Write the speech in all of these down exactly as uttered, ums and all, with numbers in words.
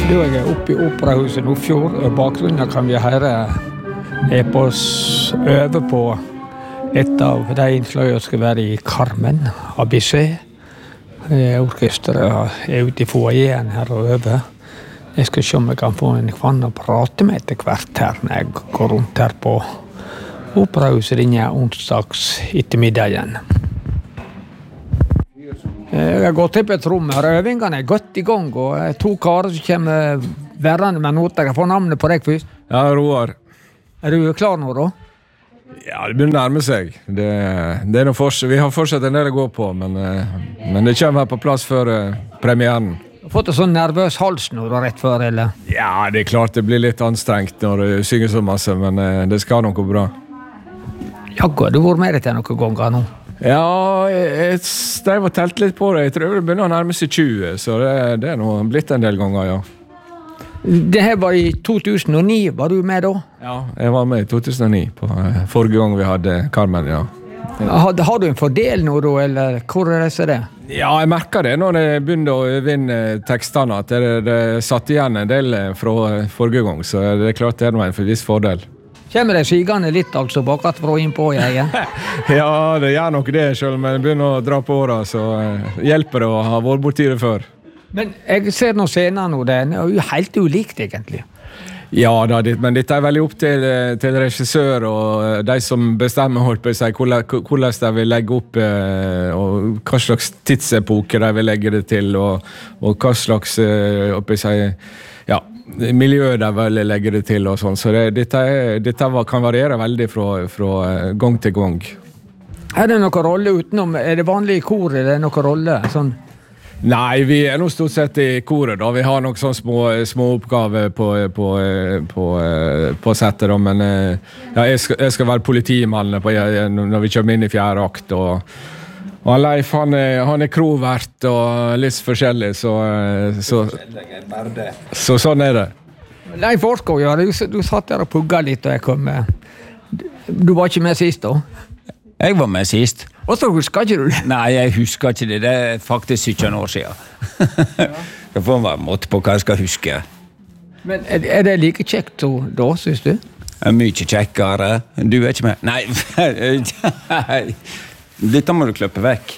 Da er jeg oppe i Operahuset Nordfjord, og bakgrunnen kan vi høre er på s- øve på et av de innslagene skal være i Carmen av Bizet. Eh, Orkestret er ute i foajeen her og øver. Jeg skal se om jeg kan få en kvann å prate med etter hvert her når jeg går rundt her på Operahuset denne onsdags ettermiddagen. Jeg har gått til på et rom her, øvingene er godt i gang, og to karer som kommer værende med noter. Jeg får navnet på deg først. Ja, Roar. Er du klar nå, da? Ja, det begynner å nærme seg. Det, det er noe fortsatt, vi har fortsatt en del å gå på, men, men det kommer her på plass før premieren. Du har fått en sånn nervøs hals nå da, rett før, eller? Ja, det er klart det blir litt anstrengt når du synger så masse, men det skal nok gå bra. Jaggu, du har vært med dette noen ganger nå. Ja, jeg drev og telte litt på det. Jeg tror det begynner å nærme seg tjue, så det, det er nå blitt en del ganger, ja. Det her var i to tusen og ni, var du med da? Ja, jeg var med i to tusen og ni, på forrige gang vi hadde Carmen, ja. Har, har du en fordel nå da, eller hvor er det det? Ja, jeg merker det når jeg begynner å vinne tekstene, at det, det satt igjen en del fra forrige gang, så det er klart det er noe en viss fordel. Kommer det sigende litt, altså, bakat fra inn på jeg? Ja, det gjør nok det, selv om jeg begynner å dra på året, så hjelper det å ha vært borti det før. Men jeg ser noen scener nå, det er jo helt ulikt egentlig. Ja, da, det, men dette er veldig opp til, til regissør og de som bestemmer holdt på seg, hvordan de vil legge opp, og hva slags tidsepoke de vil legge det til, og, og hva slags opp i seg, ja, miljøet de vil legge det til og sånn, så det, dette, er, dette kan variere veldig fra, fra gang til gang. Er det noen rolle utenom, er det vanlig i kor, er det noen rolle, sånn? Nei, vi er nå stort sett i koret da, vi har noen sånne små, små oppgaver på, på, på, på settet da, men ja, jeg, skal, jeg skal være politimann på, når vi kommer inn i fjerde akt, og, og Leif, han er, han er krovert og litt forskjellig, så, så, så sånn er det. Leif Orskog, ja, du, du satt der og pugget litt da jeg kom med. Du var ikke med sist da? Jeg var med sist. Og så husker ikke du det? Nei, jeg husker ikke det. Det er faktisk sytten år siden. Det får være måte på hva jeg skal huske. Men er, er det like kjekt da, synes du? Det er mye kjekkere. Du er ikke med. Nei, dette må du kløppe vekk.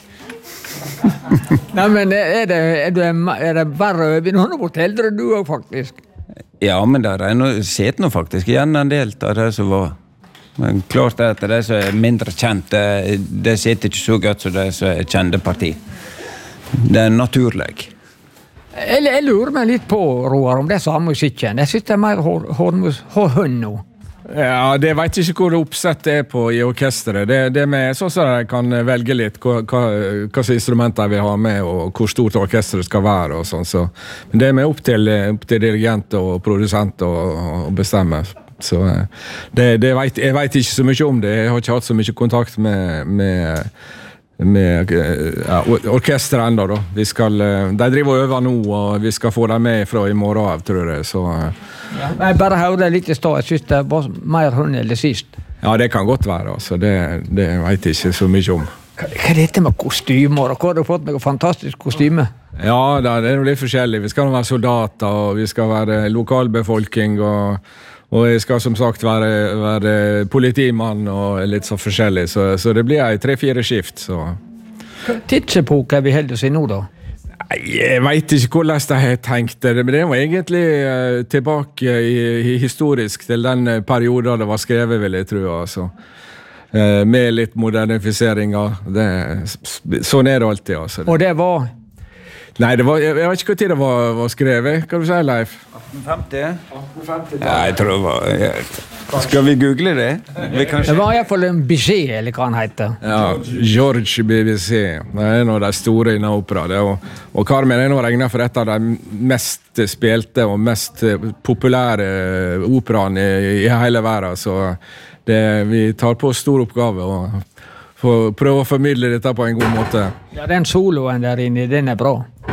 Nei, men er det, er det, er det verre over? Nå har du vært eldre du også, faktisk. Ja, men der er noe, set nå faktisk igjen en del av det som var. Men klart er at det som er mindre kjent, det, det sitter ikke så godt som det som er kjente parti. Det er naturlig. Jeg, jeg lurer meg litt på, Roar, om det er samme musikken. Jeg synes det er mer hårhønn nå. Ja, det vet ikke hvor oppsett det er på i orkestret. Det, det er med, sånn at jeg kan velge litt hva, hva, hva instrumenter jeg vil ha med, og hvor stort orkestret skal være, og sånn. Så, men det er med opp til, opp til dirigent og produsent å bestemme. Så det, det vet, jeg vet ikke så mye om det. Jeg har ikke hatt så mye kontakt med, med, med ja, orkestret enda da. Vi skal, de driver og øver nå, og vi skal få dem med fra i morgen av, tror jeg. Så, ja, jeg bare hørte litt i stad. Jeg synes det var mer hønn enn det sist. Ja, det kan godt være. Altså. Det, det vet jeg ikke så mye om. Hva, hva er dette med kostymer? Hvor har du fått noe fantastisk kostyme? Ja, det er litt forskjellig. Vi skal være soldater, og vi skal være lokalbefolkning, og Og jeg skal som sagt være, være politimann og litt så forskjellig, så, så det blir en tre-fire skift. Så. Tidsepoke er vi heldig å si nå da? Nei, jeg vet ikke hvordan de har tenkt det, men det var egentlig uh, tilbake i, i historisk til den perioden det var skrevet, vil jeg tro. Altså. Uh, med litt modernifiseringer. Det, sånn er det alltid. Altså. Og det var? Nei, det var, jeg vet ikke hvor tid det var, var skrevet. Hva du sier, Leif? atten femti? Ja, jeg tror det var... Jeg... Skal vi google det? Vi kanskje... Det var i hvert fall en Bizet, eller hva han heter. Ja, George B B C. Det er en av de store innen opera. Det, og, og Carmen er nå regnet for et av de mest spilte og mest populære operaene i, i hele verden. Så det, vi tar på stor oppgave og for, prøver å formidle dette på en god måte. Ja, den soloen der inne, den er bra.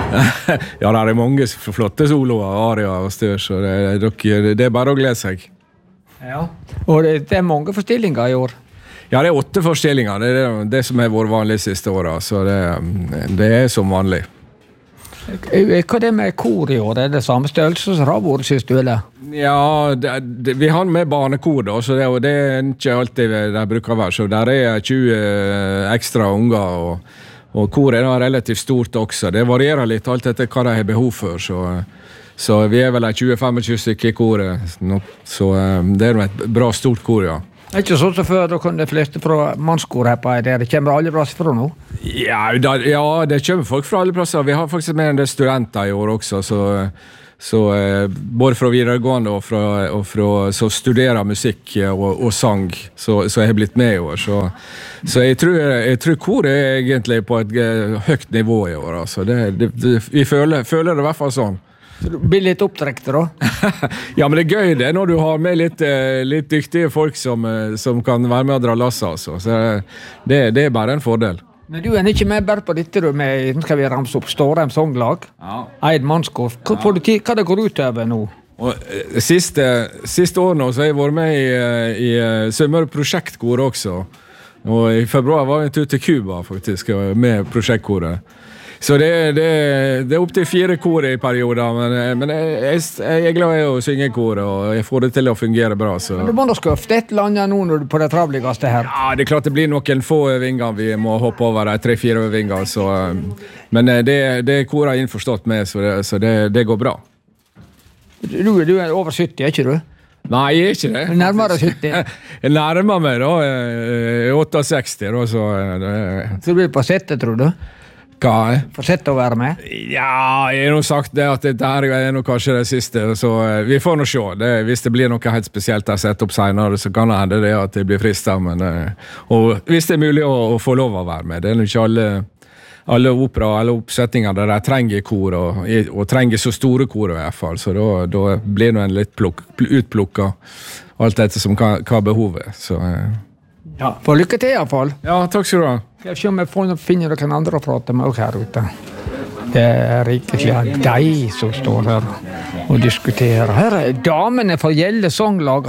Ja, det er mange flotte soloer, aria og stør, så det, det er bare å glede seg. Ja, og det, det er mange forstillinger i år. Ja, det er åtte forstillinger. Det er det, det som har vært vanlig siste året, så det, det er som vanlig. Hva er det med kor i år? Er det samme størrelse som det har vært sist du, eller? Ja, det, det, vi har med barnekor da, så det, og det er ikke alltid det bruker å være, så der er tjue ekstra unger, og, og koret er relativt stort også. Det varierer litt alt etter hva de har behov for, så, så vi er vel tjue til tjuefem stykker i koret, så det er et bra stort kor, ja. Det er ikke sånn som før, da kunne de fleste fra mannskor her på det. Det kommer alle plasser fra nå? Ja, da, ja, det kommer folk fra alle plasser. Vi har faktisk med en del studenter i år også, så, så både fra videregående og fra, og fra så studerer musikk og, og sang, så, så jeg har blitt med i år. Så, så jeg, tror, jeg tror koret er egentlig på et høyt nivå i år. Altså. Det, det, det, vi føler, føler det i hvert fall sånn. Så du blir litt opptrekt da? Ja, men det er gøy det, når du har med litt, litt dyktige folk som, som kan være med og dra lasse, altså. Så det, det er bare en fordel. Men du er ikke med bare på dette, du, med, nå skal vi ramse opp Stårheim sanglag, ja. Eid mannskor. Hva, ja. Hva det går ut over nå? Og siste, siste år nå, så har jeg vært med i, i Sunnmøre prosjektkor også. Og i februar var jeg en tur til Cuba, faktisk, med prosjektkoret. Så det, det, det er opp til fire kor i perioder, men, men jeg, jeg, jeg er glad i å synge kor, og jeg får det til å fungere bra. Så. Men du må da skuffe et eller annet nå når du på det travligste her? Ja, det er klart det blir noen få øvinger vi må hoppe over, de tre-fire øvinger, så, men det, det er koret innforstått med, så, det, så det, det går bra. Du, du er over sytti, er ikke du? Nei, jeg er ikke det. Nærmere sytti? Jeg nærmer meg da, sekstiåtte, da, så... Det, så du blir på settet, tror du? Hva? Får sett å være med? Ja, jeg har nå sagt det at dette her er nå kanskje det siste, så vi får nå se. Det, hvis det blir noe helt spesielt jeg setter opp senere, så kan det hende det at det blir fristet, men og hvis det er mulig å, å få lov å være med. Det er ikke alle, alle opera, alle oppsetninger der de trenger kor, og, og trenger så store kor i hvert fall, så da, da blir det en litt plukk, utplukket alt dette som hva, hva behovet er, så... Ja, for lykke til i hvert fall. Ja, takk skal du ha. Jeg ser om jeg får finne noen andre å prate med også her ute. Det er ikke de som står her og diskuterer. Her er damene for Gjelle sanglag.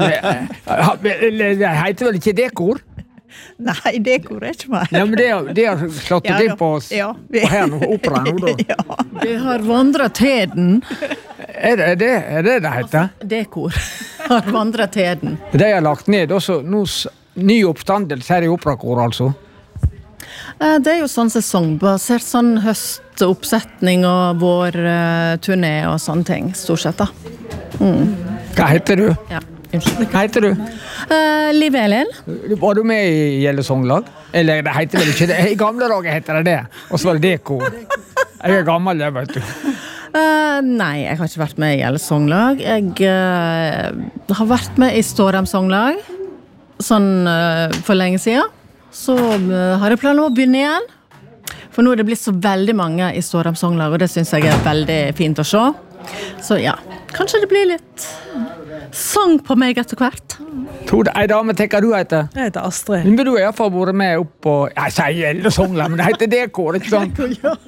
Det heter vel ikke det kor? Nei, det kor er ikke meg. Ja, men det, det har slått ja, inn på oss ja, vi... og her nå, opera nå da. Ja. Det har vandret heden. Er det det er det, det heter? Det kor har vandret heden. Det har lagt ned også nå ny oppstandelse her i operakor, altså? Det er jo sånn sesongbasert, sånn høstoppsetning og vårturné og sånne ting, stort sett da. Mm. Hva heter du? Ja, unnskyld. Hva heter du? Uh, Liv Elin. Var du med i Gjelle sanglag? Eller det heter vel ikke det? I gamle dager heter det det. Og så var det det kor. Jeg er gammel, jeg vet du. Uh, nei, jeg har ikke vært med i Gjelle sanglag. Jeg uh, har vært med i Stårheim sanglag. Sånn uh, for lenge siden. Så uh, har jeg planer om å begynne igjen. For nå er det blitt så veldig mange i Stårheim sanglag, og det synes jeg er veldig fint å se. Så ja, kanskje det blir litt sang på meg etter hvert. Tord, ei dame, tenker du heter? Jeg heter Astrid. Men du har i hvert fall vært med opp på... Jeg sier Gjelle sanglag, men det heter det kår, ikke sant?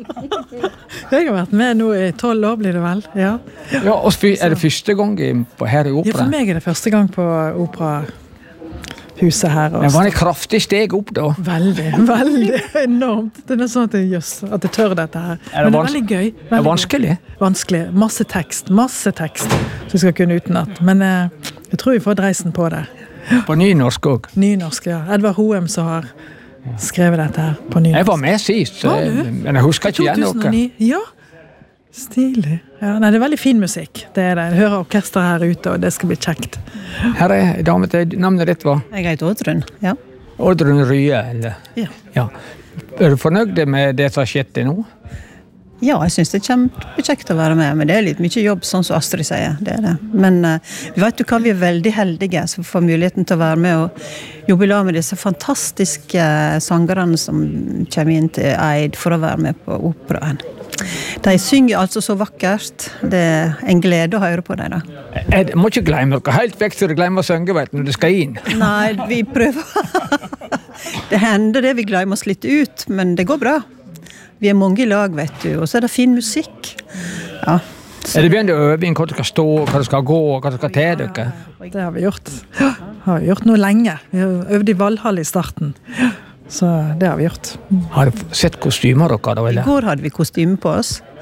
Jeg har vært med nå i tolv år, blir det vel. Ja, ja og er det første gang på, her i opera? Ja, for meg er det første gang på opera. Huset her. Det var en kraftig steg opp da. Veldig, veldig enormt. Det er sånn at jeg, just, at jeg tør dette her. Er det Men det er veldig gøy. Veldig er det vanskelig? Gøy. Vanskelig. Masse tekst, masse tekst som jeg skal kunne utenat. Men eh, jeg tror vi får dreisen på det. På nynorsk også? Nynorsk, ja. Edvard Hoem som har skrevet dette her på nynorsk. Jeg var med sist, men jeg husker ikke igjen noe. Ja, stilig. Ja, nei, det er veldig fin musikk. Det er det. Jeg hører orkester her ute, og det skal bli kjekt. Her er dame til navnet ditt, hva? Jeg heter Oddrun, ja. Oddrun Rye, eller? Ja. Ja. Er du fornøyd med det som har skjedd til nå? Ja, jeg synes det er kjempekjekt å være med, men det er litt mye jobb, sånn som Astrid sier, det er det. Men uh, vi vet jo hva, vi er veldig heldige som får muligheten til å være med og jobbe i lag med disse fantastiske sangerne som kommer inn til Eid for å være med på operaen. De synger altså så vakkert. Det er en glede å høre på dem da. Jeg må ikke glemme noe helt vekk så du glemmer å synge, vet du, når du skal inn. Nei, vi prøver. Det hender det vi glemmer oss litt ut, men det går bra. Vi er mange i lag, vet du, og så er det fin musikk. Ja. Så. Er det begynt å øve inn hva du skal stå, hva du skal gå, hva du skal til dere? Det har vi gjort. Ja, har vi gjort noe lenge. Vi har øvd i Valhall i starten. Så det har vi gjort. Har du sett kostymer dere da, eller? I går hadde vi kostyme på oss.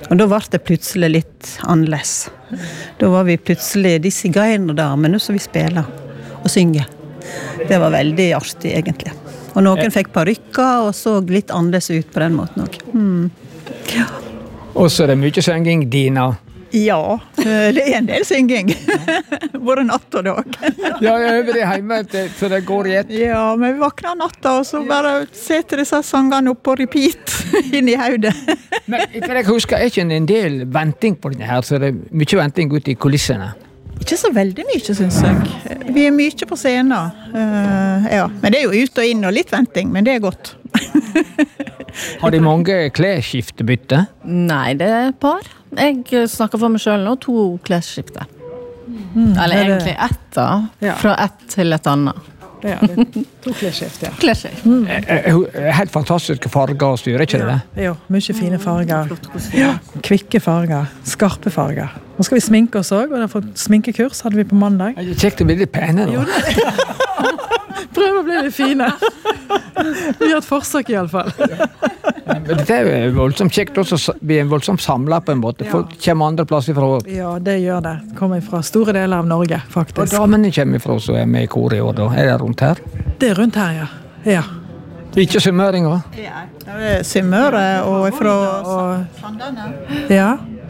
Og da var det plutselig litt annerledes. Da var vi plutselig de sigøynerdamene som vi spiller og synger. Det var veldig artig, egentlig. Og noen fikk parykker, og så litt annerledes ut på den måten også. Mm. Ja. Og så er det mye synging, Dina. Ja, det er en del synging. Både natt og dag. Ja, jeg øver det hjemme, så det går i ett. Ja, men vi vakner natta, og så bare setter disse sangene opp på repeat inn i hodet. Men for jeg husker, er ikke en del venting på denne her, så det er mye venting ute i kulissene. Ikke så veldig mye, synes jeg. Vi er mye på scenen. Uh, ja. Men det er jo ut og inn og litt venting, men det er godt. Har de mange klesskiftebytte? Nei, det er et par. Jeg snakker for meg selv nå, to klesskifter. Mm, Eller egentlig ett da, ja. Fra ett til et annet. Ja, det er to klesskift, ja. Klesskift. Mm. Helt fantastiske farger og styr, ikke det? Ja, jo, mye fine farger. Ja, kvikke farger, skarpe farger. Nå skal vi sminke oss også, og derfor sminkekurs hadde vi på mandag. Jeg kjekte å bli litt pene da. Prøv å bli litt fine. Vi har et forsøk i alle fall. Ja, men det er voldsomt kjekt også, vi er en voldsomt samlet på en måte. Folk kommer andre plasser fra. Ja, det gjør det. Kommer fra store deler av Norge, faktisk. Og damene kommer fra, så er med i kor i år da. Er det rundt her? Det er rundt her, ja. Ja. Ikke summøringer? Ja, det er summøre og fra Sandane. Ja.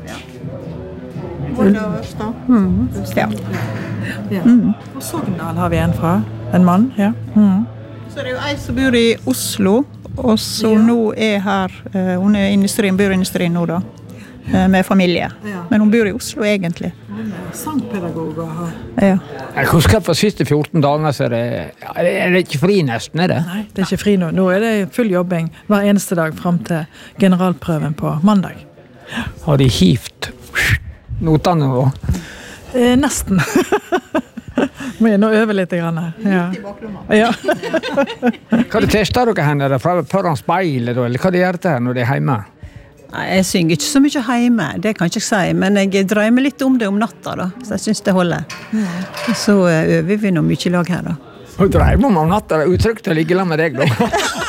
Mm. Ja. Ja. Mm. Og Sogndal har vi en fra. En mann, ja. Mm. Så det er jo en som bor i Oslo, og så ja. Nå er her, uh, hun er i industrien, bor i industrien nå da, uh, med familie. Ja. Men hun bor i Oslo egentlig. Hun er sangpedagog og har... Ja. Jeg husker for siste fjorten dager, så er det, er det ikke fri nesten, er det? Nei, det er ikke fri nå. Nå er det full jobbing hver eneste dag frem til generalprøven på mandag. Har de hivt notene nå? Eh, nesten. Må jeg nå øve litt grann. Ja. Ja. Hva det tester dere henne? Er det foran speilet, eller hva det gjør det her når det er hjemme? Nei, jeg synger ikke så mye hjemme, det kan jeg ikke si, men jeg drømmer litt om det om natta da, så jeg synes det holder. Ja. Så øver vi noe mye lag her da. Og drømmer om om natta, det er utrygt å ligge sammen med deg da.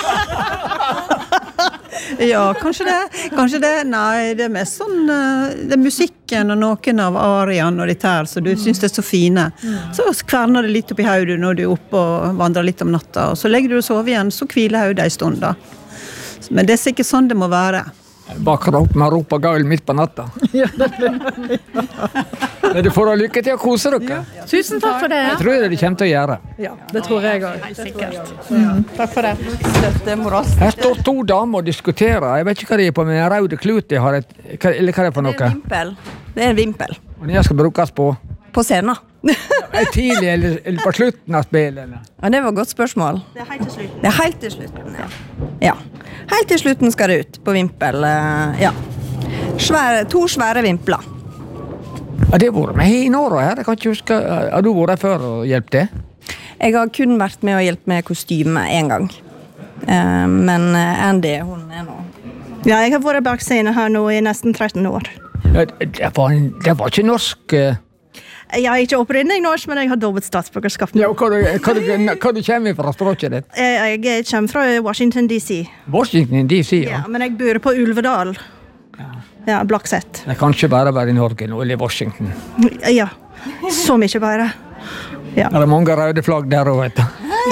Ja, kanskje det. Kanskje det. Nei, det er mest sånn, det er musikken og noen av ariene og dette her, så du synes det er så fine. Så kverner det litt opp i hodet når du er oppe og vandrer litt om natta, og så legger du og sover igjen, så hviler hodet en stund da. Men det er sikkert sånn det må være. Bakker opp med rop og gaul midt på natta. Ja, det blir Men du får ha lykke til å kose dere. Ja. Tusen takk for det. Jeg tror det de kommer til å gjøre. Ja, det tror jeg også. Helt sikkert. Mm. Takk for det. Det er morast. Her står to damer og diskuterer. Jeg vet ikke hva de er på, men en røde klut de har et, eller hva er det for noe? Det er en vimpel. Det er en vimpel. Og den skal brukes på? På scenen. Er tidlig eller, eller på slutten av spillene? Ja, det var et godt spørsmål. Det er helt til slutten. Det er helt til slutten, ja. Ja. Helt til slutten skal det ut på vimpel, ja. Svære, to svære vimpler. Ja, det har vært med i Norge her. Jeg kan ikke huske. Har du vært før og hjulpet til? Jeg har kun vært med å hjelpe med kostyme en gang. Men Andy, hun er nå... Ja, jeg har vært bak scenen her nå i nesten tretten år. Det var, en, det var ikke norsk... Jeg er ikke opprinnelig norsk, men jeg har dobbelt statsborgerskap. Ja, hva, du, hva, du, hva du kommer fra språket ditt? Jeg, jeg kommer fra Washington D C. Washington D C, ja. Ja, men jeg bor på Ulvedal. Ja, ja Blakseth. Det kan ikke bare være i Norge nå, eller i Washington. Ja, så mye bare. Ja. Det er mange røde flagg der også, vet du.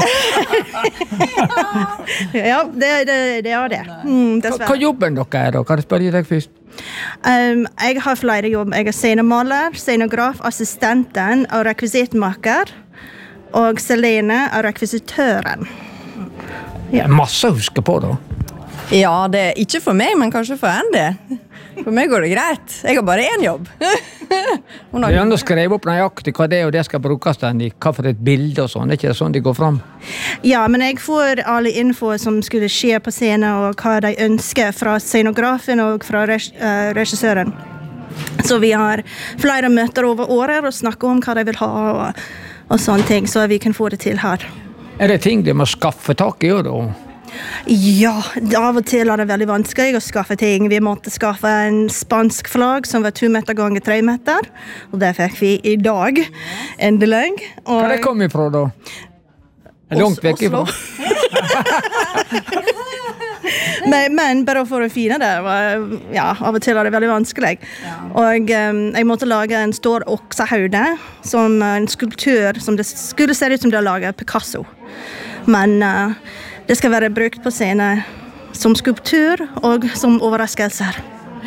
Ja, det, det, det er det. Mm, hva, hva jobben dere er da? Kan jeg spørre deg først? Um, jeg har flere jobb. Jeg er scenemaler, scenograf, assistenten og rekvisitmaker. Og Selene er rekvisitøren. Ja. Masse å huske på da. Ja, det er ikke for meg, men kanskje for Andy. For meg går det greit. Jeg har bare en jobb. Du har jo skrevet opp nøyaktig hva det er, og det skal brukes den i hva for et bilde og sånn. Det er ikke sånn de går frem? Ja, men jeg får alle info som skulle skje på scenen, og hva de ønsker fra scenografen og fra regissøren. Så vi har flere møter over året og snakker om hva de vil ha og, og sånne ting, så vi kan få det til her. Er det ting de må skaffe tak i da? Ja, av og til er det veldig vanskelig å skaffe ting. Vi måtte skaffe en spansk flagg som var to meter ganger tre meter, og det fikk vi i dag, endelig. Og... Hva det kom ifra da? Er langt vekk ifra? men, men bare for å finne det, var, ja, av og til var det veldig vanskelig. Ja. Og um, jeg måtte lage en stor oksehaude, som en skulptur, som det skulle se ut som det har laget Picasso. Men uh, det skal være brukt på scenen som skulptur og som overraskelser.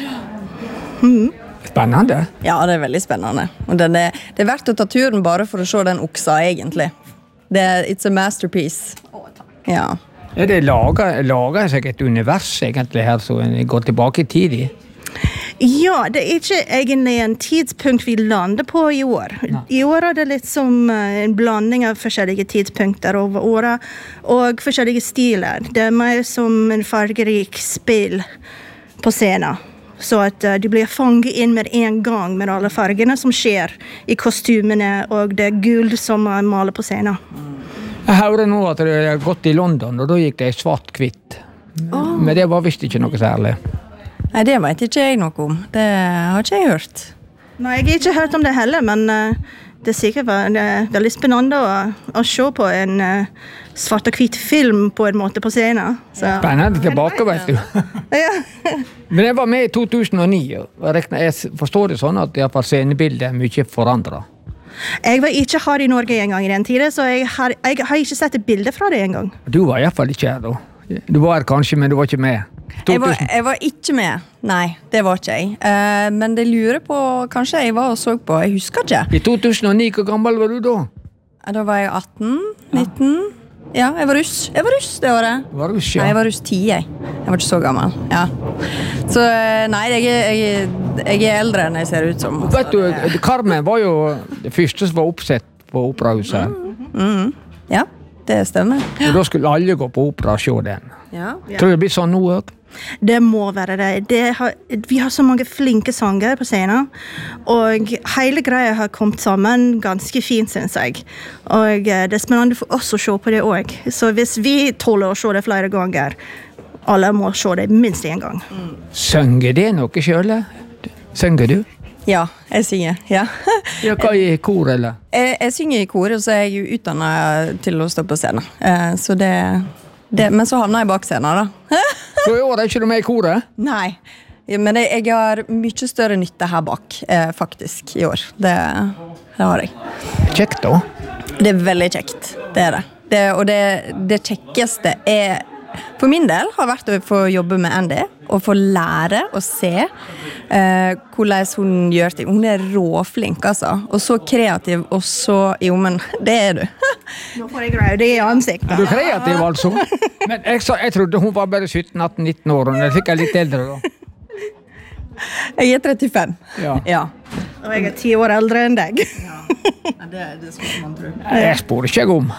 Mm. Spennende. Ja, det er veldig spennende. Og den er, det er verdt å ta turen bare for å se den oksa, egentlig. Det er, it's a masterpiece. Å, takk. Ja. Er det laget, laget seg et univers, egentlig, her, så en går tilbake i tid i? Ja, det er ikke egentlig en tidspunkt vi lander på i år. Nei. I år er det litt som en blanding av forskjellige tidspunkter over året, og forskjellige stiler. Det er mer som en fargerik spill på scenen. Så at uh, de blir fanget inn med en gang med alle fargene som skjer i kostymene og det guld som man maler på scenen. Jeg hører nå at det har gått i London, og da gikk det svart-kvitt. Oh. Men det var visst ikke noe særlig. Nei, det vet ikke jeg noe om. Det har ikke jeg hørt. Nei, jeg har ikke hørt om det heller, men uh, det er sikkert det er veldig spennende å, å se på en uh, svart og hvit film på en måte på scenen. Så. Spennende tilbake, vet du. Ja. Men jeg var med i to tusen og ni, og jeg forstår det sånn at i hvert fall scenebildet er mye forandret. Jeg var ikke her i Norge en gang i den tiden, så jeg har, jeg har ikke sett et bilde fra det en gang. Du var i hvert fall ikke her da. Du var her kanskje, men du var ikke med. Jeg var, jeg var ikke med. Nei, det var ikke jeg. Uh, men det lurer på, kanskje jeg var og så på, jeg husker ikke. I to tusen og ni, hvor gammel var du da? Da var jeg atten, nitten. Ja, jeg var russ. Jeg var russ det året. Var russ, ja. Nei, jeg var russ ti, jeg. Jeg var ikke så gammel. Ja. Så nei, jeg, jeg, jeg er eldre enn jeg ser ut som. Vet du, Carmen var jo det første som var oppsett på operahuset. Mm. Mm. Ja, det stemmer. Og da skulle alle gå på opera og se den. Ja. Tror du det blir sånn nå også? Det må være det. det har, vi har så mange flinke sanger på scenen, og hele greia har kommet sammen ganske fint, synes jeg. Og det er spennende for oss å se på det også. Så hvis vi tåler å se det flere ganger, alle må se det minst en gang. Mm. Sønger det noe selv? Sønger du? Ja, jeg synger, ja. Ja, hva i kor, eller? Jeg, jeg synger i kor, og så er jeg jo utdannet til å stå på scenen. Så det, det, men så havner jeg bak scenen, da. Så i år er ikke du med i koret? Nei, men jeg, jeg har mye større nytte her bak, eh, faktisk, i år. Det, det har jeg. Kjekt da? Det er veldig kjekt, det er det. det og det, det kjekkeste er, for min del, har vært å få jobbe med Andy, og få lære å se eh, hvordan hun gjør ting. Hun er råflink, altså. Og så kreativ, og så, jo, men det er du. Nå får jeg greie det i ansiktet. Du er kreativ, altså. Men jeg, så, jeg trodde hun var bare sytten, atten, nitten år, og jeg fikk jeg litt eldre da. Jeg er trettifem. Ja. Ja. Og jeg er ti år eldre enn deg. Ja. Det, det skal man tro. Jeg spør ikke om.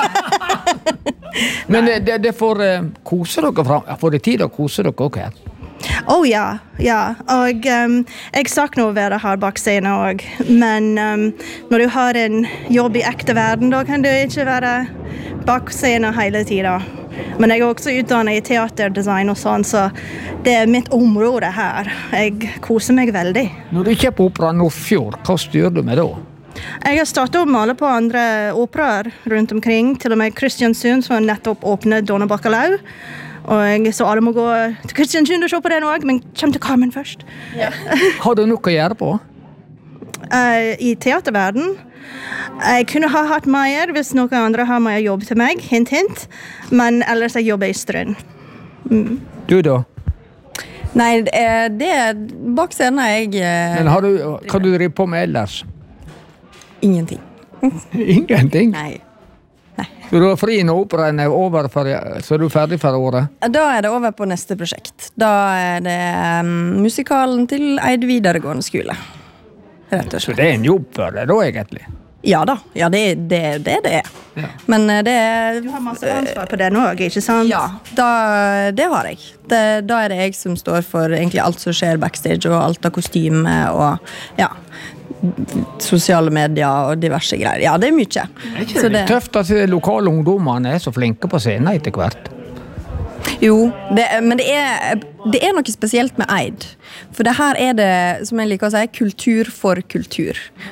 Men det, det, det får uh, kose dere fram. Får det tid å kose dere også her? Oh ja, ja. Og um, jeg savner å være her bak scenen også. Men um, når du har en jobb i ekte verden, da kan du ikke være bak scenen hele tiden. Men jeg er også utdannet i teaterdesign og sånn, så det er mitt område her. Jeg koser meg veldig. Når du ikke er på Opera Nordfjord, hva styrer du med da? Jeg har startet å male på andre operaer rundt omkring, til og med Kristiansund, som har nettopp åpnet Donna Bacalao. Og så alle må gå til Kristiansund og se på den også, men kom til Carmen først. Ja. Har du noe å gjøre på? Uh, I teaterverden. Jeg kunne ha hatt mer hvis noen andre har mer jobb til meg, hint, hint. Men ellers jeg jobber i Strøn. Mm. Du da? Nei, det er bak scenen jeg... Men har du, hva du driver på med ellers? Ingenting. Ingenting? Nei. Nei. Så du er fri når operaen er over, for, så er du ferdig for året? Da er det over på neste prosjekt. Da er det um, musikalen til Eid videregående skole. Rett og slett. Så det er en jobb for deg da, egentlig? Ja da, ja, det er det, det, det er. Ja. Men det er... Du har masse ansvar på det nå, ikke sant? Ja, da, det har jeg. Det, da er det jeg som står for egentlig alt som skjer backstage, og alt av kostyme, og ja, sosiale medier og diverse greier. Ja, det er mye. Det er ikke så det er tøft at de lokale ungdommene er så flinke på scenen etter hvert. Jo, det, men det er, det er noe spesielt med Eid. For det her er det, som jeg liker å si, kultur for kultur.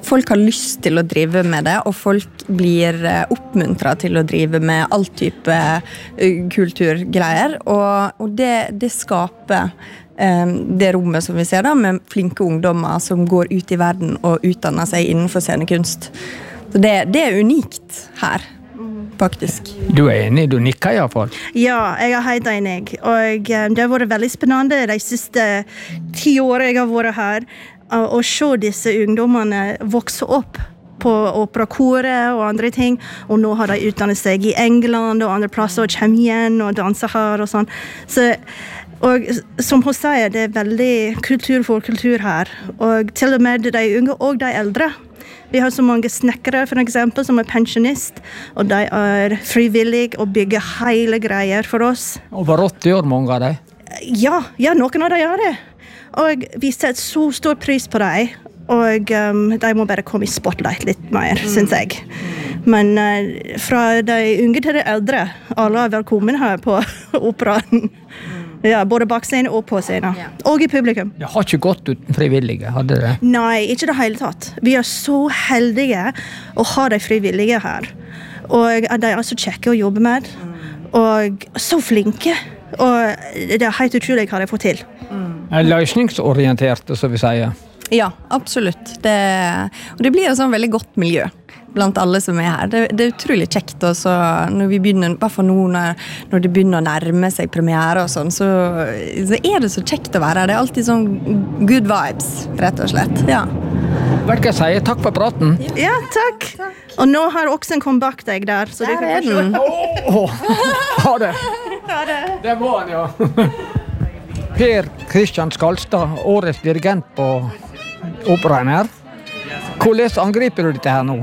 folk har lyst til å drive med det, og folk blir oppmuntret til å drive med all type kulturgreier, og, og det, det skaper um, det rommet som vi ser da, med flinke ungdommer som går ut i verden og utdanner seg innenfor scenekunst. Så det, det er unikt her. Faktisk. Du er enig, du nikker i hvert fall. Ja, jeg er helt enig. Og um, det har vært veldig spennende de siste ti årene jeg har vært her, uh, å se disse ungdommene vokse opp på operakoret og andre ting, og nå har de utdannet seg i England og andre plasser og kommer igjen og danser her og sånn. Så, og som hun sier, det er veldig kultur for kultur her, og til og med de unge og de eldre. Vi har så mange snekkere, for eksempel, som er pensjonist, og de er frivillige og bygger hele greier for oss. Over åtti år, mange av dem? Ja, ja, noen av dem gjør det. Og vi setter så stor pris på dem, og um, de må bare komme i spotlight litt mer, mm. synes jeg. Men uh, fra de unge til de eldre, alle er velkommen her på operaen. Ja, både bak scenen og på scenen. Ja. Og i publikum. Det har ikke gått uten frivillige, hadde det? Nei, ikke det hele tatt. Vi er så heldige å ha de frivillige her. Og de er så kjekke å jobbe med. Og så flinke. Og det er helt utrolig hva de får til. Mm. Løsningsorienterte, så vi sier. Ja, absolutt. Det, og det blir et sånn veldig godt miljø blant alle som er her. Det, det er utrolig kjekt også, når vi begynner, bare for nå når, når det begynner å nærme seg premiere og sånn, så, så er det så kjekt å være her. Det er alltid sånn good vibes, rett og slett. Ja. Hva skal jeg si? Takk for praten. Ja, takk. takk. Og nå har oksen kommet bak deg der, så der du kan få se. Ha det. Ha det. Det var han, ja. Per Kristian Skalstad, årets dirigent på operaen her. Hvordan angriper du dette her nå?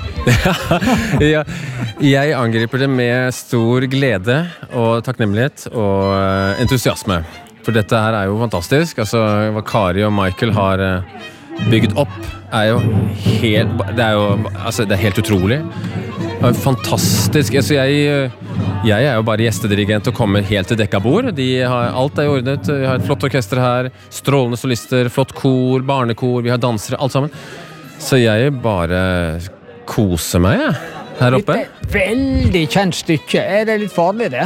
ja, jeg angriper det med stor glede og takknemlighet og entusiasme. For dette her er jo fantastisk. Altså, hva Kari og Michael har bygd opp er jo helt, det er jo, altså, det er helt utrolig. Det er fantastisk. Altså, jeg, jeg er jo bare gjestedirigent og kommer helt til dekka bord. De har, alt er ordnet. Vi har et flott orkester her, strålende solister, flott kor, barnekor, vi har dansere, alt sammen. Så jeg bare koser meg ja, her oppe. Dette er veldig kjent stykke. Er det litt farlig, det?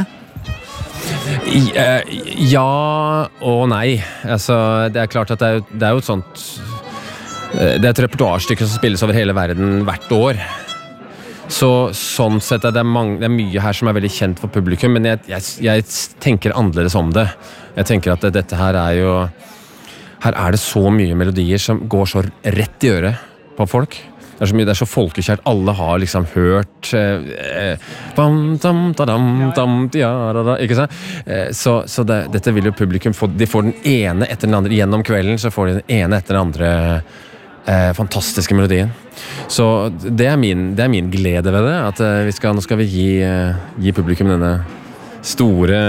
Ja og nei. Altså, det er klart at det er, det er jo et sånt... Det er et repertoarstykke som spilles over hele verden hvert år. Så sånn sett er det, mange, det er mye her som er veldig kjent for publikum, men jeg, jeg, jeg tenker annerledes om det. Jeg tenker at dette her er jo... Her er det så mye melodier som går så rett i øret på folk. Det er så mye, det er så folkekjært. Alle har liksom hørt eh, bam, dam, da, dam, dam, ja, da, da, ikke sant? Eh, så så det, dette vil jo publikum få. De får den ene etter den andre. Gjennom kvelden så får de den ene etter den andre eh, fantastiske melodien. Så det er min, det er min glede ved det. At eh, vi skal, nå skal vi gi, eh, gi publikum denne store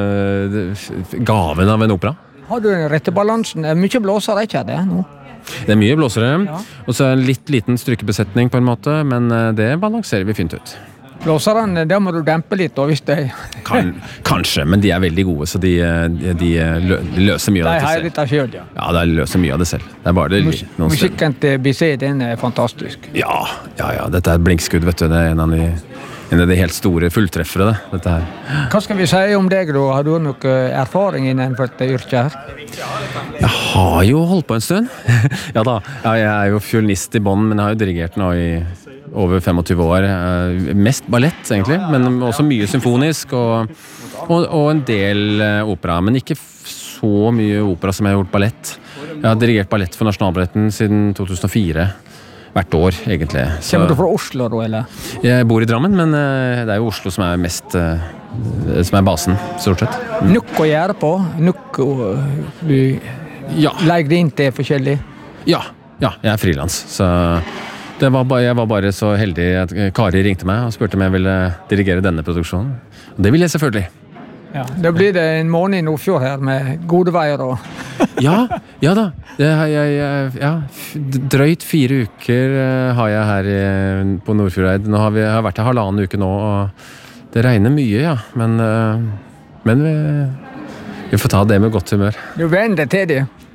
eh, gaven av en opera. Har du den rette balansen? Det er mye blåser, ikke det nå? Det er mye blåsere, ja. Og så en litt liten strykebesetning på en måte, men det balanserer vi fint ut. Blåserne, det må du dempe litt, og hvis det... Kan, kanskje, men de er veldig gode, så de, de, de løser mye av det selv. De har litt av selv, ja. Ja, de løser mye av det selv. Det er bare det Mus musikken til Bizet, den er fantastisk. Ja, ja, ja, dette er et blinkskudd, vet du. Det er en av de, en av de helt store fulltreffere, det, dette her. Hva skal vi si om deg, da? Har du noe erfaring innenfor dette yrket her? Jeg har jo holdt på en stund. ja da, ja, jeg er jo fiolinist i bånd, men jeg har jo dirigert nå i over tjuefem år. Mest ballett, egentlig, men også mye symfonisk og, og, og en del opera, men ikke så mye opera som jeg har gjort ballett. Jeg har dirigert ballett for Nasjonalballetten siden to tusen og fire. Hvert år, egentlig. Så, kommer du fra Oslo, da, eller? Jeg bor i Drammen, men det er jo Oslo som er mest... som er basen, stort sett. Mm. Nok å gjøre på? Nok å du ja. legge det inn til forskjellig? Ja, ja, jeg er frilans. Så det var bare, jeg var bare så heldig at Kari ringte meg og spurte om jeg ville dirigere denne produksjonen. Og det ville jeg selvfølgelig. Ja, da blir det en måned i Nordfjord her med gode veier og... ja, ja da. Det har jeg, ja, drøyt fire uker har jeg her på Nordfjordeid. Nå har vi har vært her halvannen uke nå, og det regner mye, ja. Men, men vi, vi får ta det med godt humør. Du venner til det?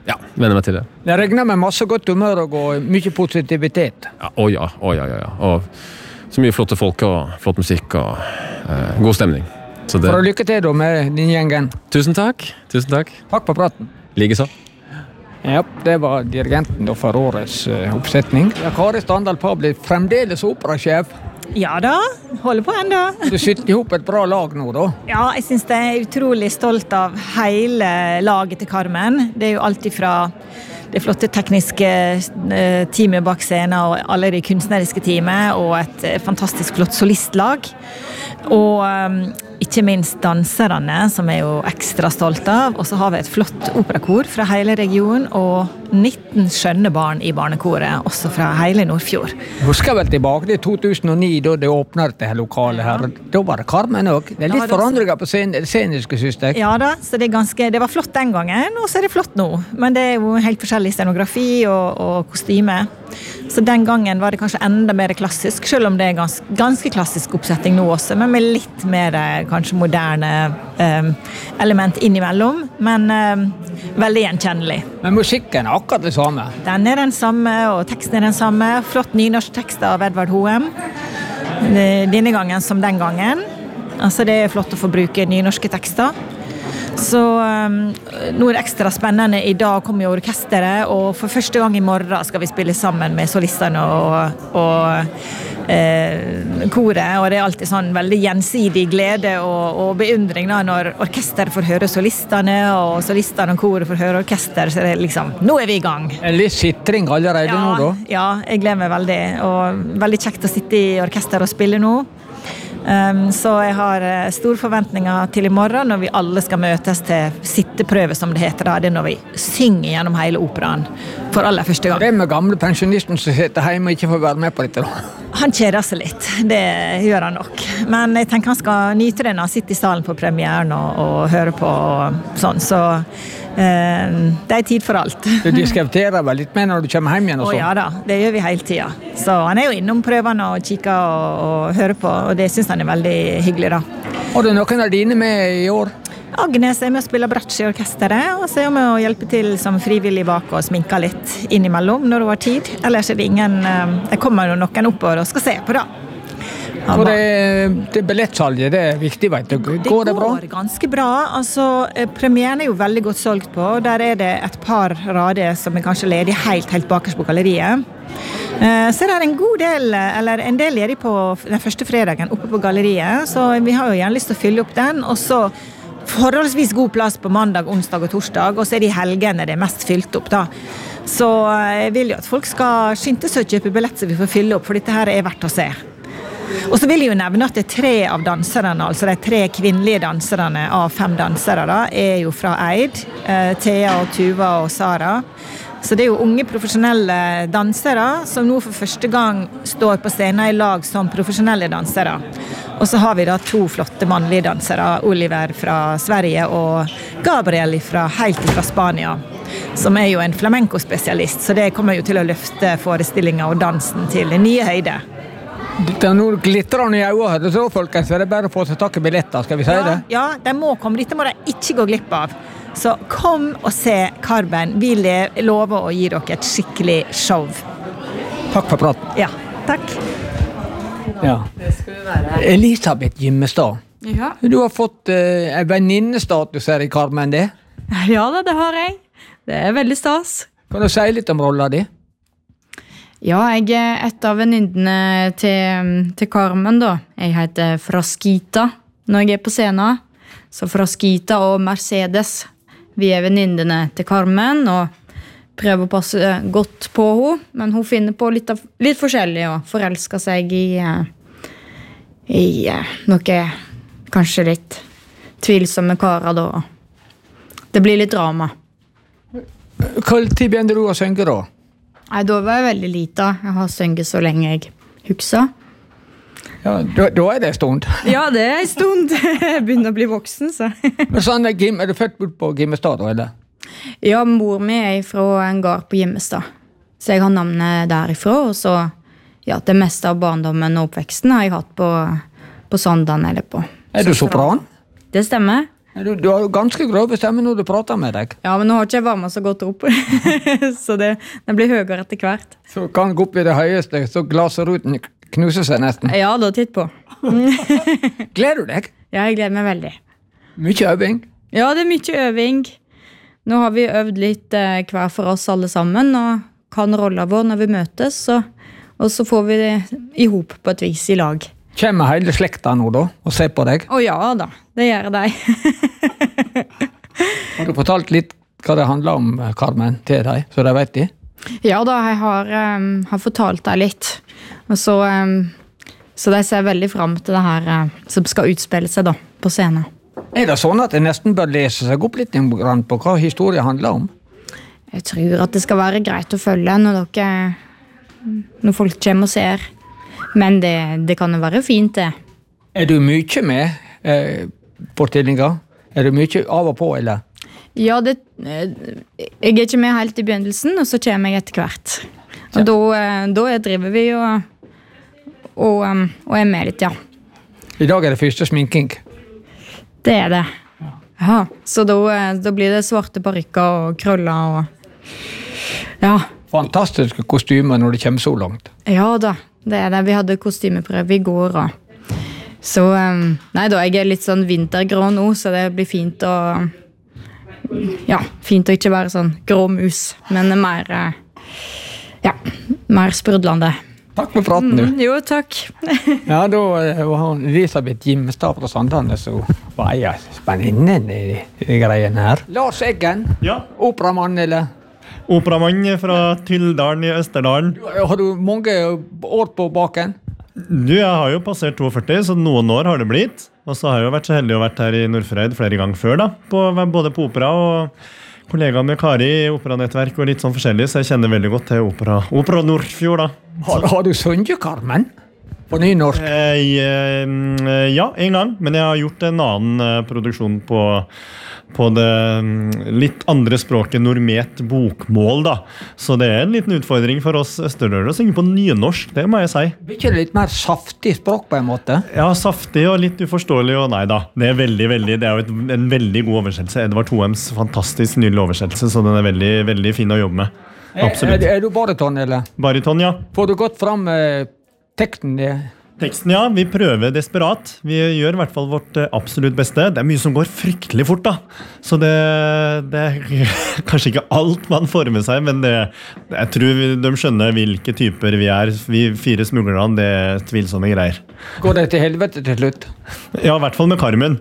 Ja, venner meg til det. Jeg regner med masse godt humør og mye positivitet. Ja, å ja, å ja, ja, ja. Og så mye flotte folk og flott musikk og eh, god stemning. Så det... For å lykke til da med din gjengen. Tusen takk. Tusen takk. Takk for praten. Like så. Ja, det var dirigenten for årets uh, oppsetning. Ja, Kari Standal Paa blir fremdeles operasjef. Ja da, holder på enda. Du sitter ihop et bra lag nå da. Ja, jeg synes det er utrolig stolt av hele laget til Carmen. Det er jo alltid fra det flotte tekniske teamet bak scenen og alle de kunstneriske teamet og et fantastisk flott solistlag. Og um, ikke minst danserne, som er jo ekstra stolt av. Og så har vi et flott operakor fra hele regionen og nitten skjønne barn i barnekoret, også fra hele Nordfjord. Jeg husker vel tilbake til to tusen og ni, da det åpnet det her lokalet her. Da var det Carmen også. Det er litt forandringer på scen- sceniske, synes jeg. Ja da, så det, er ganske, det var flott den gangen, og så er det flott nå. Men det er jo helt forskjellig scenografi og, og kostyme. Så den gangen var det kanskje enda mer klassisk, selv om det er ganske, ganske klassisk oppsetting nå også, men med litt mer kanskje moderne eh, element innimellom, men eh, veldig gjenkjennelig. Men musikken er akkurat det samme? Den er den samme, og teksten er den samme. Flott nynorsk tekst av Edvard Hoem. Denne gangen som den gangen. Altså det er flott å få bruke nynorske tekster. Så um, nå er det ekstra spennende. I dag kommer jo orkesteret, og for første gang i morgen skal vi spille sammen med solistene og, og eh, koret, og det er alltid sånn veldig gjensidig glede og, og beundring da, når orkesteret får høre solistene, og solistene og koret får høre orkester, så det er liksom, nå er vi i gang. En litt sittring allerede ja, nå da? Ja, jeg gleder meg veldig, og veldig kjekt å sitte i orkester og spille nå. Um, så jeg har store forventninger til i morgen når vi alle skal møtes til sitteprøve, som det heter da. Det er når vi synger gjennom hele operaen for aller første gang. Det er med gamle pensjonisten som sitter hjemme og ikke får være med på dette da. Han kjeder seg litt, det gjør han nok. Men jeg tenker han skal nyte det når han sitter i salen på premieren og, og hører på og sånn, så eh, det er tid for alt. Du diskuterer vel litt med når du kommer hjem igjen og sånn? Å ja da, det gjør vi hele tiden. Så han er jo innom prøvene og kikker og, og hører på, og det synes han er veldig hyggelig da. Har du noen av dine med i år? Agnes er med å spille bratsj i orkesteret, og så er hun med å hjelpe til som frivillig bak og sminke litt innimellom når det var tid. Ellers er det ingen, det kommer jo noen oppover og skal se på da. Og det, det billettsalget, det er viktig, vet du. Går det, det bra? Det går ganske bra. Altså, premieren er jo veldig godt solgt på. Der er det et par rader som er kanskje ledig helt, helt bakerst på galleriet. Så er det en god del, eller en del ledig på den første fredagen oppe på galleriet, så vi har jo gjerne lyst til å fylle opp den, og så forholdsvis god plass på mandag, onsdag og torsdag, og så er det i helgene det er mest fylt opp da. Så jeg vil jo at folk skal skynde seg å kjøpe billett så vi får fylle opp, for dette her er verdt å se. Og så vil jeg jo nevne at det er tre av danserne, altså de tre kvinnelige danserne av fem dansere da, er jo fra Eid, Thea og Tuva og Sara. Så det er jo unge profesjonelle dansere som nå for første gang står på scenen i lag som profesjonelle dansere. Og så har vi da to flotte mannlige dansere, Oliver fra Sverige og Gabriel fra, helt fra Spania, som er jo en flamenco-spesialist, så det kommer jo til å løfte forestillingen og dansen til nye høyde. Det er noe glittrende i øynene her, så folkens, er det bare å få seg takk i billetter, skal vi si det? Ja, ja, de må komme, dette må de ikke gå glipp av. Så kom og se Carmen, vi lover å gi dere et skikkelig show. Takk for praten. Ja, takk. Ja. Elisabeth Gimmestad, ja. Du har fått uh, en venninnestatus her i Carmen, det? Ja da, det har jeg. Det er veldig stas. Kan du si litt om rollen din? Ja, jeg er et av venninnene til, til Carmen da. Jeg heter Frasquita når jeg er på scenen. Så Frasquita og Mercedes, vi er venninnene til Carmen og prøver å passe godt på henne, men hun finner på litt, av, litt forskjellig og forelsker seg i, i noe kanskje litt tvilsomme karer da. Det blir litt drama. Hva tid begynte du å synge da? Nei, da var jeg veldig liten. Jeg har synget så lenge jeg husker. Ja, da, da er det en stund. Ja, det er en stund. Jeg begynner å bli voksen, så. Men sånn, er du født på Gimmestad da, eller? Ja, mor mi er fra en gård på Gimmestad. Så jeg har navnet derifra, og så, ja, det meste av barndommen og oppveksten har jeg hatt på, på Sondan eller på. Er du sopran? Det stemmer. Du, du har jo ganske grove stemme når du prater med deg. Ja, men nå har ikke jeg varmet så godt opp, så det, det blir høyere etter hvert. Så kan gå opp i det høyeste, så glaseruten knuser seg nesten. Ja, da titt på. Gleder du deg? Ja, jeg gleder meg veldig. Mye øving? Ja, det er mye øving. Nå har vi øvd litt eh, hver for oss alle sammen, og kan rolla vår når vi møtes, og, og så får vi det ihop på et vis i lag. Kommer hele slekta nå da, og ser på deg? Å ja da, det gjør de. Har du fortalt litt hva det handler om, Carmen, til deg, så de vet de? Ja da, jeg har, um, har fortalt deg litt. Og så, um, så de ser veldig frem til det her uh, som skal utspille seg da, på scenen. Er det sånn at jeg nesten bør lese seg opp litt på hva historien handler om? Jeg tror at det skal være greit å følge når, dere, når folk kommer og ser. Men det, det kan jo være fint, det. Er du mye med eh, fortellinger? Er du mye av og på, eller? Ja, det, jeg er ikke med helt i begynnelsen, og så kommer jeg etter hvert. Og ja. da, da driver vi og, og, og er med litt, ja. I dag er det første sminking. Det er det. Ja, så da, da blir det svarte parykker og krøller og... Ja. Fantastiske kostymer når det kommer så langt. Ja da, det er det. Vi hadde kostymeprøve i går, og... Så, nei da, jeg er litt sånn vintergrå nå, så det blir fint å... Ja, fint å ikke være sånn grå mus, men mer... Ja, mer sprudlende. Takk for praten, du. Mm, jo, takk. Ja, da var han Elisabeth Gimstad fra Sandane, så var jeg spennende i de greiene her. Lars Eggen, ja. Operamann, eller? Operamann fra Tyldalen i Østerdalen. Har du mange år på baken? Du, jeg har jo passert førti, så noen år har det blitt. Og så har jeg jo vært så heldig å vært her i Nordfjordeid flere ganger før da, på, både på opera og kollegaer med Kari i operanettverk og litt sånn forskjellig, så jeg kjenner veldig godt til opera, opera Nordfjord da. Har, har du sunget, Carmen? På nynorsk? Eh, ja, en gang, men jeg har gjort en annen eh, produksjon på, på det litt andre språket normet bokmål da. Så det er en liten utfordring for oss østerdøler å synge på nynorsk, det må jeg si. Blir ikke det litt mer saftig språk på en måte? Ja, saftig og litt uforståelig, og nei da. Det er veldig, veldig, det er jo et, en veldig god oversettelse. Edvard Thoems fantastisk nydelig oversettelse, så den er veldig, veldig fin å jobbe med. Absolutt. Er, er, er du bariton, eller? Bariton, ja. Får du gått fram eh, teksten? Teksten, ja. Vi prøver desperat. Vi gjør i hvert fall vårt absolutt beste. Det er mye som går fryktelig fort, da. Så det, det er kanskje ikke alt man får med seg, men det, jeg tror de skjønner hvilke typer vi er. Vi fire smuglerne, det er tvilsomme greier. Går det til helvete til slutt? Ja, i hvert fall med Carmen.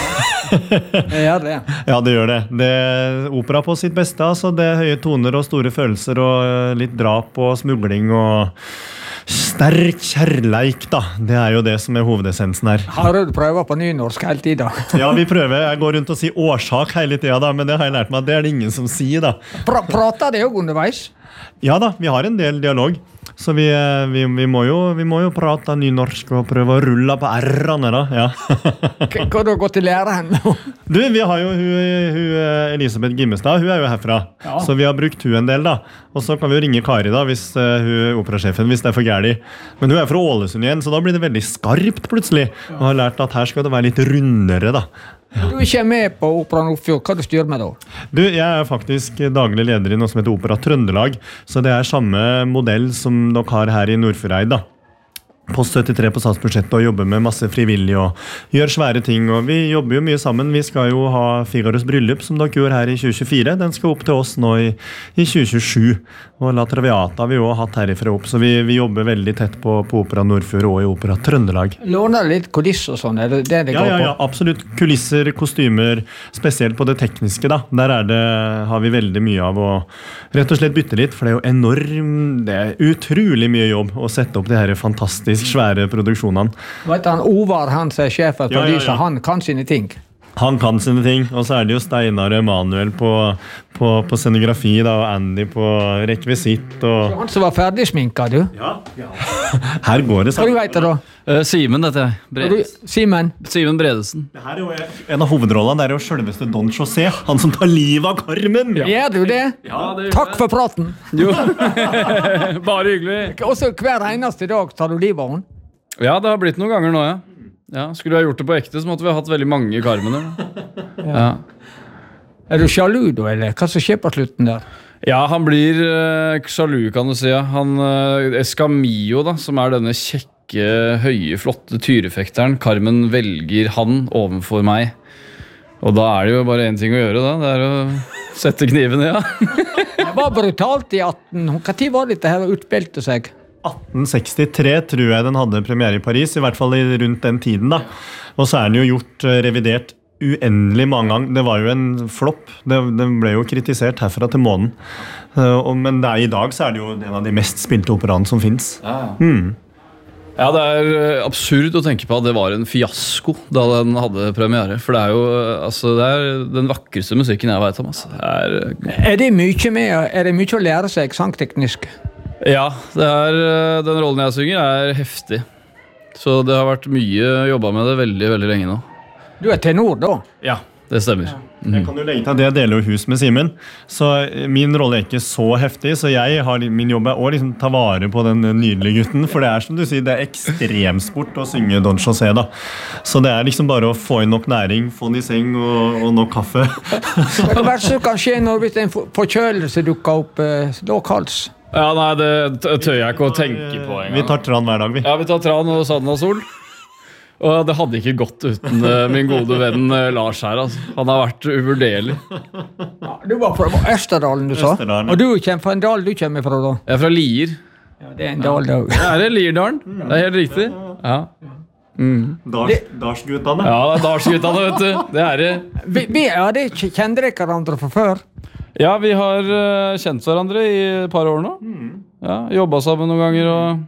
Ja, det. Ja, det gjør det. Det er opera på sitt beste, altså. Det er høye toner og store følelser og litt drap og smugling og sterk kjærleik, da. Det er jo det som er hovedessensen her. Har du prøver på nynorsk hele tiden? Ja, vi prøver. Jeg går rundt og sier årsak hele tiden, da, men det har jeg lært meg at det er det ingen som sier, da. Pra prater det jo underveis? Ja da, vi har en del dialog. Så vi, vi, vi, må jo, vi må jo prate nynorsk og prøve å rulle på R-ene da, ja. Hva har du gått til læreren nå? Du, vi har jo hun, hun Elisabeth Gimmestad, hun er jo herfra. Ja. Så vi har brukt hun en del da. Og så kan vi jo ringe Kari da, hvis uh, hun operasjefen, hvis det er for gærlig. Men hun er fra Ålesund igjen, så da blir det veldig skarpt plutselig. Og har lært at her skal det være litt rundere da. Ja. Du er ikke med på Opera Nordfjord. Hva du styrer med da? Du, jeg er faktisk daglig leder i noe som heter Opera Trøndelag, så det er samme modell som dere har her i Nordfjordeid da. Post syttitre på statsbudsjettet og jobber med masse frivillig og gjør svære ting, og vi jobber jo mye sammen. Vi skal jo ha Figaros bryllup som dere gjør her i tjue tjuefire. Den skal opp til oss nå i, i tjue tjuesju, og La Traviata har vi jo hatt herifra opp, så vi, vi jobber veldig tett på, på Opera Nordfjord og i Opera Trøndelag. Låner litt kulisser og sånn, er det det det ja, går ja, på? Ja, absolutt. Kulisser, kostymer, spesielt på det tekniske da. Der er det, har vi veldig mye av å rett og slett bytte litt, for det er jo enorm, det er utrolig mye jobb å sette opp de her fantastisk svære produksjonene. Vet du, han Ovar, han som er sjefen for ja, ja, ja. lyset, han kan sine ting. Han kan sine ting, og så er det jo Steinar Emanuel på, på, på scenografi da, og Andy på rekvisitt. Og... Han som var ferdig sminket, du? Ja. ja. Her går det sammen. Hva du vet det da? Uh, Simen, dette er. Simen? Simen Bredesen. Det her er jo en av hovedrollene, det er jo selveste Don José, han som tar livet av Carmen. Ja. Gjør du det? Ja, det gjør Takk for praten. Jo, bare hyggelig. Også hver eneste dag tar du livet av henne? Ja, det har blitt noen ganger nå, ja. Ja, skulle vi ha gjort det på ekte, så måtte vi ha hatt veldig mange Carmener. Ja. Er du sjalu da, eller hva som skjer på slutten der? Ja, han blir uh, sjalu, kan du si. Ja. Han, uh, Escamillo, da, som er denne kjekke, høye, flotte tyrefekteren. Carmen velger han overfor meg. Og da er det jo bare en ting å gjøre, da. Det er å sette kniven, ja. Det var brutalt i atten. Hva tid var dette her og utspilte seg? atten sekstitre tror jeg den hadde premiere i Paris, i hvert fall rundt den tiden da. Og så er den jo gjort revidert uendelig mange ganger. Det var jo en flopp. Det, det ble jo kritisert herfra til månen. Uh, men det er, i dag så er det jo en av de mest spilte operaene som finnes. Ja, mm. ja, det er absurd å tenke på at det var en fiasko da den hadde premiere. For det er jo altså, det er den vakreste musikken jeg vet om. Altså. Det er, er, det mye med, er det mye å lære seg sangteknisk? Ja, det er, den rollen jeg synger er heftig. Så det har vært mye jobbet med det veldig, veldig lenge nå. Du er tenor da? Ja, det stemmer. Mm. Jeg kan jo legge til at jeg deler jo hus med Simen, så min rolle er ikke så heftig, så jeg har, min jobb er å liksom ta vare på den nydelige gutten, for det er som du sier, det er ekstremsport å synge Don José da. Så det er liksom bare å få inn nok næring, få den i seng og, og nok kaffe. Hva er det som kan skje når hvis en forkjølelse dukker opp eh, lokals? Ja, nei, det tør jeg ikke å tenke på en gang. Vi tar tran hver dag, vi. Ja, vi tar tran og sand og sol. Og det hadde ikke gått uten uh, min gode venn uh, Lars her. Altså. Han har vært uvurderlig. Ja, du var fra Østerdalen, du sa. Østerdalen. Og du kommer fra en dal du kommer fra da? Jeg er fra Lier. Ja, det er en dal da. Ja, er det Lierdalen? Det er helt riktig. Ja. Mm. Dars, Darsguttene. Ja, det er Darsguttene, vet du. Det er det. Vi, vi, ja, det kjenner dere hverandre fra før? Ja, vi har uh, kjent hverandre i et par år nå. Ja, jobbet sammen noen ganger og...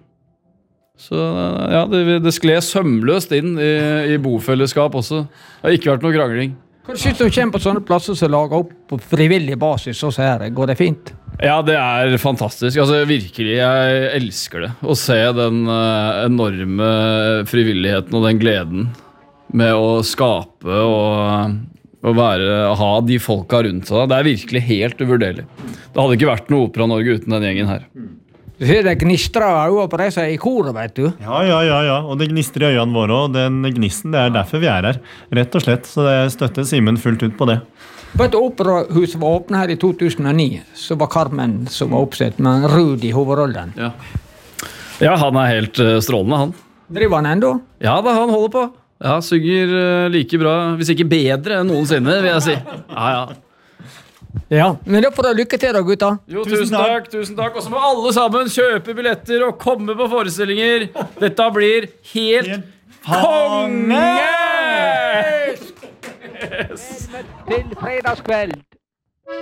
Så ja, det, det skled sømløst inn i, i bofellesskap også. Det har ikke vært noe krangling. Hva synes du kommer på sånne plasser som lager opp på frivillig basis, og så her, går det fint? Ja, det er fantastisk. Altså, virkelig, jeg elsker det. Å se den uh, enorme frivilligheten og den gleden med å skape og, og være, ha de folka rundt seg. Det er virkelig helt uvurderlig. Det hadde ikke vært noe Opera Norge uten den gjengen her. Du ser det gnistrer øynene på deg i koret, vet du. Ja, ja, ja, ja. Og det gnistrer i øynene våre, og den gnisten, det er derfor vi er her. Rett og slett, så jeg støtter Simen fullt ut på det. Vet du, Operahuset var åpnet her i to tusen og ni, så var Carmen som var oppsett, med Rudi i hovedrollen. Ja. ja, han er helt uh, strålende, han. Driver han enda? Ja, da, han holder på. Ja, synger uh, like bra, hvis ikke bedre enn noensinne, vil jeg si. Ja, ja. Ja, men da får du lykke til da, gutta. Jo, tusen takk, tusen takk. Og så må alle sammen kjøpe billetter og komme på forestillinger. Dette blir helt konge! Til fredagskveld.